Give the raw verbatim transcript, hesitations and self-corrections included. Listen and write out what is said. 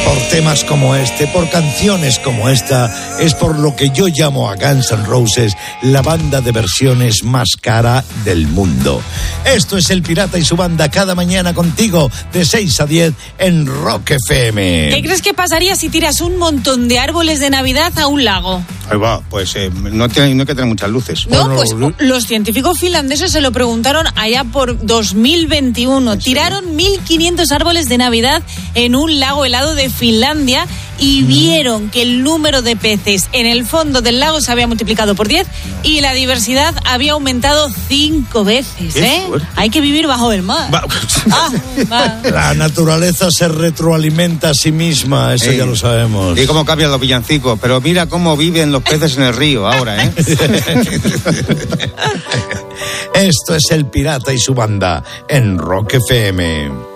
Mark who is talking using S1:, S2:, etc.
S1: Por temas como este, por canciones como esta, es por lo que yo llamo a Guns N' Roses la banda de versiones más cara del mundo. Esto es El Pirata y su banda, cada mañana contigo de seis a diez en Rock F M.
S2: ¿Qué crees que pasaría si tiras un montón de árboles de Navidad a un lago?
S3: Ahí va, pues eh, no, tiene, no hay que tener muchas luces.
S2: No,
S1: Bueno,
S2: pues
S1: lo-
S2: los científicos finlandeses se lo preguntaron allá por dos mil veintiuno. Tiraron mil quinientos árboles de Navidad en un lago helado de Finlandia y vieron que el número de peces en el fondo del lago se había multiplicado por diez y la diversidad había aumentado cinco veces.
S3: Qué
S2: ¿eh?
S3: fuerte.
S2: Hay que vivir bajo el mar.
S3: Va-
S2: Ah, va.
S1: La naturaleza se retroalimenta a sí misma, eso
S3: Eh,
S1: ya lo sabemos.
S3: Y cómo cambian los villancicos, pero mira cómo viven los peces en el río ahora, ¿eh?
S1: Esto es El Pirata y su banda en Rock F M.